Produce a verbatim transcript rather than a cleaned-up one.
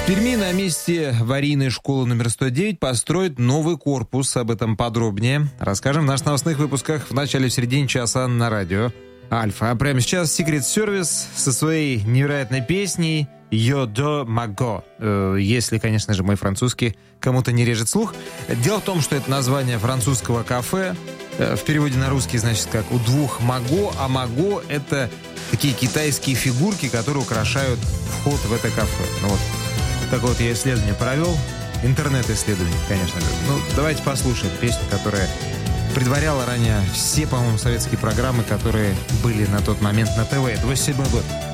Перми на месте аварийной школы номер сто девять построят новый корпус. Об этом подробнее расскажем в наших новостных выпусках в начале и в середине часа на радио Альфа. А прямо сейчас Secret Service со своей невероятной песней «Yo do mago». Э, если, конечно же, мой французский кому-то не режет слух. Дело в том, что это название французского кафе. Э, в переводе на русский значит как «у двух маго», а маго — это такие китайские фигурки, которые украшают вход в это кафе. Ну вот. Такое вот я исследование провел. Интернет-исследование, конечно же. Ну, давайте послушаем песню, которая предваряла ранее все, по-моему, советские программы, которые были на тот момент на ТВ. Это восемьдесят седьмой год.